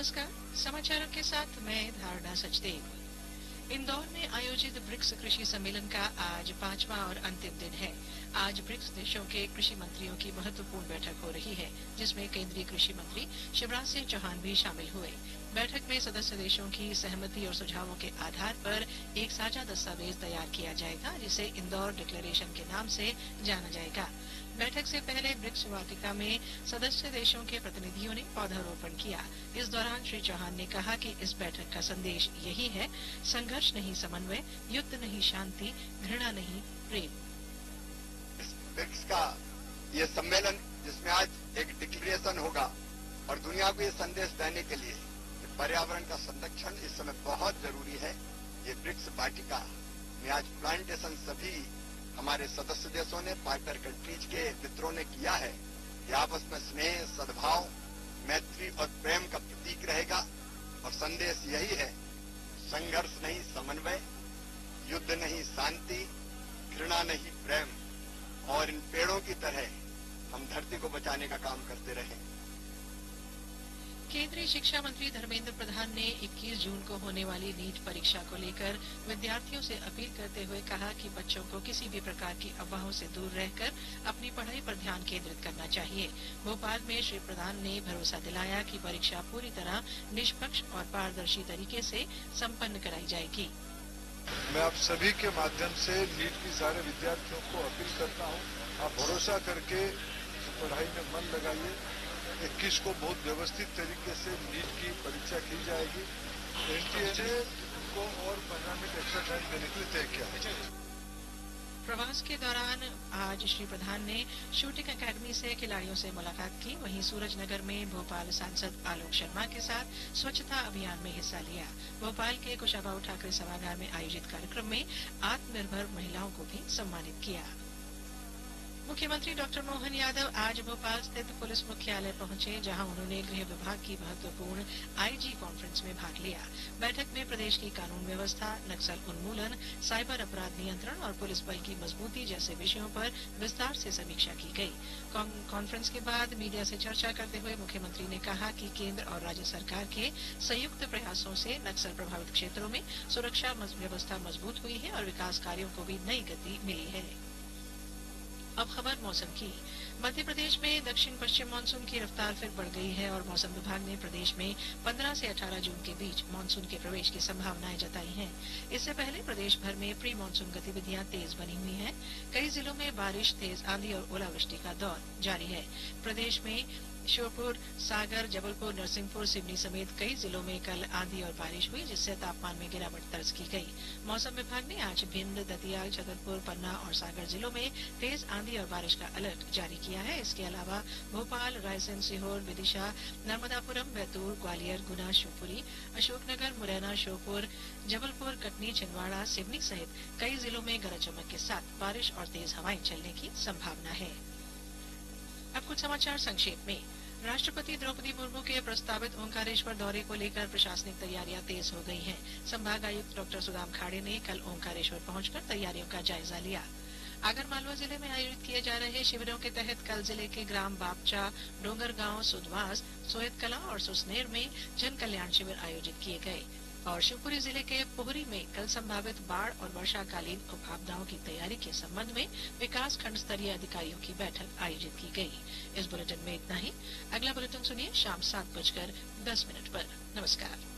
नमस्कार, समाचारों के साथ मैं धारणा सचदेव। इंदौर में आयोजित ब्रिक्स कृषि सम्मेलन का आज 5वां और अंतिम दिन है। आज ब्रिक्स देशों के कृषि मंत्रियों की महत्वपूर्ण बैठक हो रही है, जिसमें केंद्रीय कृषि मंत्री शिवराज सिंह चौहान भी शामिल हुए। बैठक में सदस्य देशों की सहमति और सुझावों के आधार पर एक साझा दस्तावेज तैयार किया जाएगा, जिसे इंदौर डिक्लेरेशन के नाम से जाना जाएगा। बैठक से पहले ब्रिक्स वाटिका में सदस्य देशों के प्रतिनिधियों ने पौधारोपण किया। इस दौरान श्री चौहान ने कहा कि इस बैठक का संदेश यही है, संघर्ष नहीं समन्वय, युद्ध नहीं शांति, घृणा नहीं प्रेम। ब्रिक्स का ये सम्मेलन जिसमें आज एक डिक्लेरेशन होगा और दुनिया को ये संदेश देने के लिए कि पर्यावरण का संरक्षण इस समय बहुत जरूरी है। ये ब्रिक्स वाटिका में आज प्लांटेशन सभी हमारे सदस्य देशों ने, पार्टनर कंट्रीज के मित्रों ने किया है। ये आपस में स्नेह, सद्भाव, मैत्री और प्रेम का प्रतीक रहेगा और संदेश यही है, संघर्ष नहीं समन्वय, युद्ध नहीं शांति, घृणा नहीं प्रेम। और इन पेड़ों की तरह हम धरती को बचाने का काम करते रहें। केंद्रीय शिक्षा मंत्री धर्मेंद्र प्रधान ने 21 जून को होने वाली नीट परीक्षा को लेकर विद्यार्थियों से अपील करते हुए कहा कि बच्चों को किसी भी प्रकार की अफवाहों से दूर रहकर अपनी पढ़ाई पर ध्यान केंद्रित करना चाहिए। भोपाल में श्री प्रधान ने भरोसा दिलाया कि परीक्षा पूरी तरह निष्पक्ष और पारदर्शी तरीके से संपन्न कराई जाएगी। मैं आप सभी के माध्यम से नीट की सारे विद्यार्थियों को अपील करता हूं, आप भरोसा करके पढ़ाई में मन लगाइए। 21 को बहुत व्यवस्थित तरीके से नीट की परीक्षा की जाएगी। एनटीए को और 15 मिनट एक्स्ट्रा टाइम देने के लिए तय किया। प्रवास के दौरान आज श्री प्रधान ने शूटिंग एकेडमी से खिलाड़ियों से मुलाकात की। वहीं सूरजनगर में भोपाल सांसद आलोक शर्मा के साथ स्वच्छता अभियान में हिस्सा लिया। भोपाल के कुशाभाऊ ठाकरे सभागार में आयोजित कार्यक्रम में आत्मनिर्भर महिलाओं को भी सम्मानित किया। मुख्यमंत्री डॉक्टर मोहन यादव आज भोपाल स्थित पुलिस मुख्यालय पहुंचे, जहां उन्होंने गृह विभाग की महत्वपूर्ण आईजी कॉन्फ्रेंस में भाग लिया। बैठक में प्रदेश की कानून व्यवस्था, नक्सल उन्मूलन, साइबर अपराध नियंत्रण और पुलिस बल की मजबूती जैसे विषयों पर विस्तार से समीक्षा की गई। कॉन्फ्रेंस के बाद मीडिया से चर्चा करते हुए मुख्यमंत्री ने कहा कि केंद्र और राज्य सरकार के संयुक्त प्रयासों से नक्सल प्रभावित क्षेत्रों में सुरक्षा व्यवस्था मजबूत हुई है और विकास कार्यों को भी नई गति मिली है। अब खबर मौसम की। मध्य प्रदेश में दक्षिण पश्चिम मानसून की रफ्तार फिर बढ़ गई है और मौसम विभाग ने प्रदेश में 15 से 18 जून के बीच मानसून के प्रवेश की संभावनाएं जताई हैं। इससे पहले प्रदेश भर में प्री मानसून गतिविधियां तेज बनी हुई हैं। कई जिलों में बारिश, तेज आंधी और ओलावृष्टि का दौर जारी है। प्रदेश में श्योपुर, सागर, जबलपुर, नरसिंहपुर, सिवनी समेत कई जिलों में कल आंधी और बारिश हुई, जिससे तापमान में गिरावट दर्ज की गई। मौसम विभाग ने आज भिंड, दतिया, छतरपुर, पन्ना और सागर जिलों में तेज आंधी और बारिश का अलर्ट जारी किया है। इसके अलावा भोपाल, रायसेन, सीहोर, विदिशा, नर्मदापुरम, बैतूल, ग्वालियर, गुना, शिवपुरी, अशोकनगर, मुरैना, श्योपुर, जबलपुर, कटनी, छिंदवाड़ा, सिवनी सहित कई जिलों में गरज चमक के साथ बारिश और तेज हवाएं चलने की संभावना है। अब कुछ समाचार संक्षेप में। राष्ट्रपति द्रौपदी मुर्मू के प्रस्तावित ओंकारेश्वर दौरे को लेकर प्रशासनिक तैयारियां तेज हो गई हैं। संभाग आयुक्त डॉक्टर सुदाम खाड़े ने कल ओंकारेश्वर पहुंचकर तैयारियों का जायजा लिया। आगरमालवा जिले में आयोजित किए जा रहे शिविरों के तहत कल जिले के ग्राम बापचा, डोंगरगांव, सुदवास, सोहतकला और सुसनेर में जन कल्याण शिविर आयोजित किए गए। और शिवपुरी जिले के पोहरी में कल संभावित बाढ़ और वर्षाकालीन आपदाओं की तैयारी के संबंध में विकास खंड स्तरीय अधिकारियों की बैठक आयोजित की गई। इस बुलेटिन में इतना ही। अगला बुलेटिन सुनिए शाम 7:10 पर। नमस्कार।